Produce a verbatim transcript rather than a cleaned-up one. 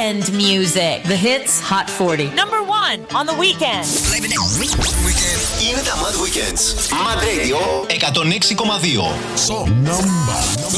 weekend music. The hits Hot forty. Number one on the weekend. Είναι τα Mad Weekends. Mad Radio εκατόν έξι κόμμα δύο. So number